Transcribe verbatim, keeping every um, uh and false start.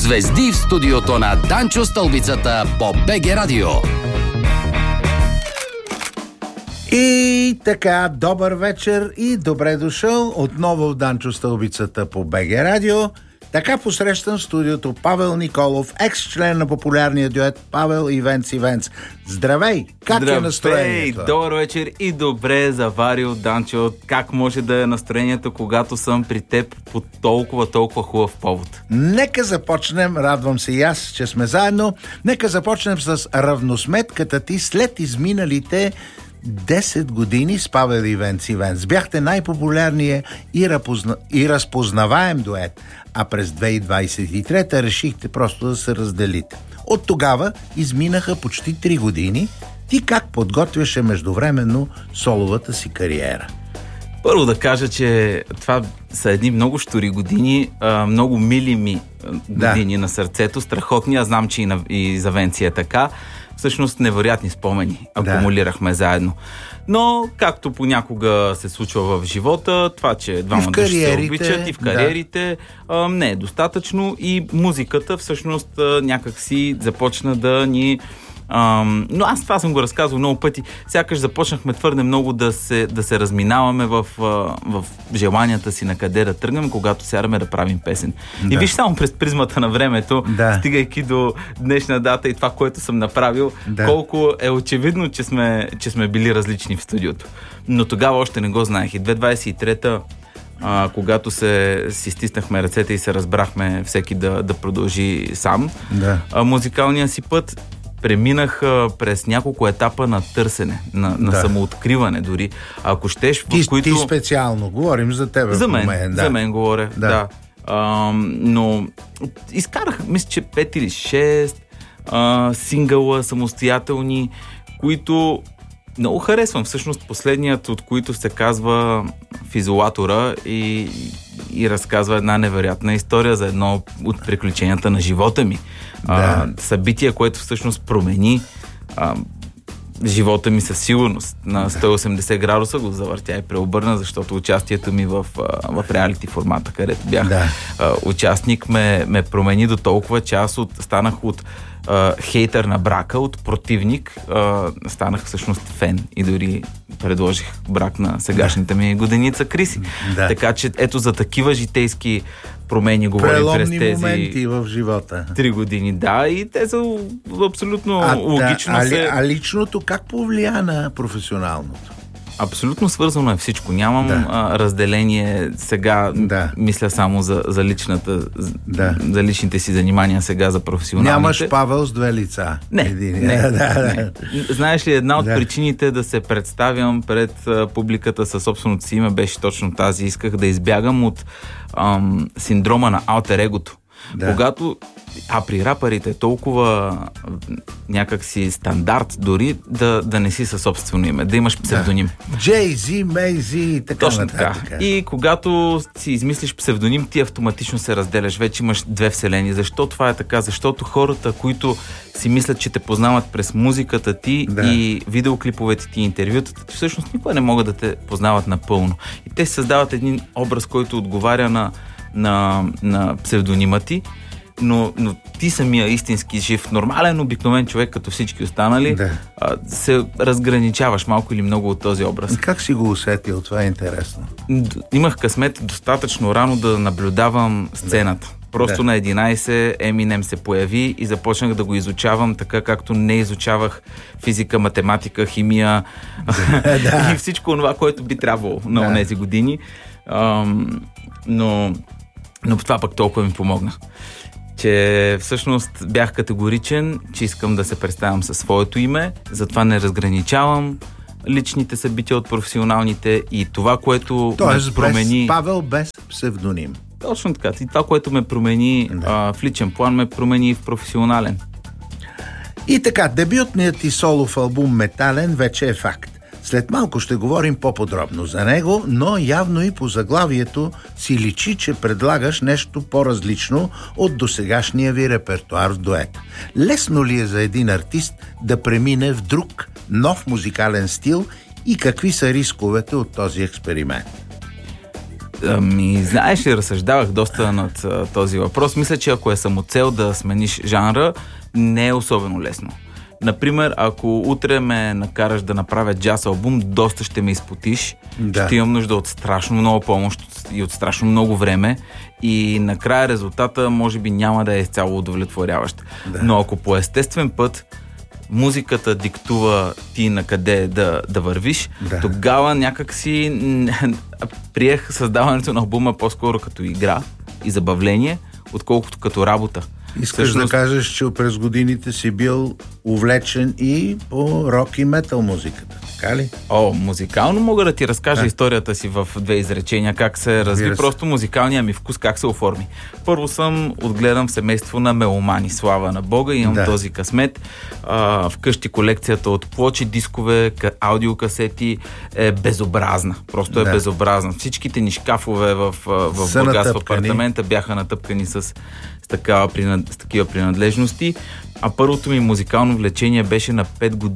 Звезди в студиото на Данчо Стълбицата по БГ Радио. И така, добър вечер и добре дошъл отново в Данчо Стълбицата по БГ Радио. Така посрещам в студиото Павел Николов, екс-член на популярния дует Павел Ивенц Ивенц. Здравей! Как Здравей, е настроението? Добър вечер и добре заварил, Данчо. Как може да е настроението, когато съм при теб по толкова, толкова хубав повод? Нека започнем, радвам се и аз, че сме заедно, нека започнем с равносметката ти след изминалите десет години с Павел Ивенц Ивенц. Бяхте най-популярният и, разпозна... и разпознаваем дует, а през две хиляди двадесет и трета решихте просто да се разделите. От тогава изминаха почти три години. Ти как подготвяше междувременно соловата си кариера? Първо да кажа, че това са едни много щури години, много мили ми години да. На сърцето, страхотни. Аз знам, че и, на... и за Венци е така. Всъщност невероятни спомени акумулирахме да. Заедно. Но, както понякога се случва в живота, това, че двама души се обичат и в кариерите, да. Не е достатъчно и музиката всъщност някак си започна да ни... Um, но аз това съм го разказвал много пъти. Сякаш започнахме твърде много да се, да се разминаваме в, в желанията си на къде да тръгнем, когато сядаме да правим песен. Да. И виж само през призмата на времето, да. Стигайки до днешна дата и това, което съм направил, да. Колко е очевидно, че сме, че сме били различни в студиото. Но тогава още не го знаех. И две хиляди двадесет и трета, а, когато се, си стиснахме ръцете и се разбрахме всеки да, да продължи сам да. а, музикалния си път, преминах през няколко етапа на търсене, на, на да. Самооткриване дори. Ако щеш, ти, в които... Ти специално, говорим за тебе. За мен, момент, да. за мен говоря, да. да. А, но изкарах, мисля, че пет или шест а, сингъла самостоятелни, които много харесвам. Всъщност последният, от които се казва в изолатора и, и разказва една невероятна история за едно от приключенията на живота ми. Да. А, събитие, което всъщност промени а, живота ми със сигурност. На сто и осемдесет градуса го завъртя и преобърна, защото участието ми в, в реалити формата, където бях да. а, участник, ме, ме промени до толкова, че аз от, станах от а, хейтър на брака, от противник, а, станах всъщност фен и дори предложих брак на сегашната ми годеница Криси. Да. Така че ето за такива житейски промени говорим през тези... Преломни моменти в живота. Три години, да, и те са абсолютно а, логично. Да, а, се... а личното как повлия на професионалното? Абсолютно свързано е всичко. Нямам да. а, разделение сега, да. Мисля само за, за личната, да. За личните си занимания, сега за професионалните. Нямаш Павел с две лица. Не, Един. не, да, да. не. Знаеш ли, една от да. Причините да се представям пред а, публиката със собственото си име беше точно тази. Исках да избягам от ам, синдрома на алтер-егото. Да. Когато, а при рапърите е толкова някакси стандарт дори да, да не си със собствено име, да имаш псевдоним. Джей-Зи, Мей-Зи и така точно нататък. Така. И когато си измислиш псевдоним, ти автоматично се разделяш. Вече имаш две вселени. Защо това е така? Защото хората, които си мислят, че те познават през музиката ти да. И видеоклиповете ти, интервютата ти, всъщност никога не могат да те познават напълно. И те създават един образ, който отговаря на На, на псевдонима ти, но, но ти самия истински жив, нормален, обикновен човек, като всички останали, да. а, се разграничаваш малко или много от този образ. Как си го усетил? Това е интересно. Имах късмет достатъчно рано да наблюдавам сцената. Да. Просто да. На единайсет Eminem се появи и започнах да го изучавам така, както не изучавах физика, математика, химия да. И всичко това, което би трябвало на да. Онези години. Ам, но Но това пък толкова ми помогна, че всъщност бях категоричен, че искам да се представям със своето име, затова не разграничавам личните събития от професионалните и това, което Тоест, ме промени... без Павел без псевдоним. Точно така. И това, което ме промени да. а, в личен план, ме промени и в професионален. И така, дебютният ти солов албум Метален вече е факт. След малко ще говорим по-подробно за него, но явно и по заглавието си личи, че предлагаш нещо по-различно от досегашния ви репертуар в дует. Лесно ли е за един артист да премине в друг, нов музикален стил и какви са рисковете от този експеримент? Ами, знаеш ли, разсъждавах доста над а, този въпрос. Мисля, че ако е самоцел да смениш жанра, не е особено лесно. Например, ако утре ме накараш да направя джаз албум, доста ще ме изпотиш. Да. Ще имам нужда от страшно много помощ и от страшно много време. И накрая резултата може би няма да е изцяло удовлетворяващ. Да. Но ако по естествен път музиката диктува ти на къде да, да вървиш, да. Тогава някак си приех създаването на албума по-скоро като игра и забавление, отколкото като работа. Искаш Всъщност... да кажеш, че през годините си бил увлечен и по рок и метал музиката, така ли? О, музикално мога да ти разкажа а? историята си в две изречения, как се разви Вира просто музикалния ми вкус, как се оформи. Първо съм отгледан в семейство на меломани, слава на Бога, имам да. този късмет. А, вкъщи колекцията от плочи, дискове, аудиокасети е безобразна. Просто е да. безобразна. Всичките ни шкафове в, в Бургас в апартамента бяха натъпкани с, с, такава, с такива принадлежности. А първото ми музикално влечение беше на пет години.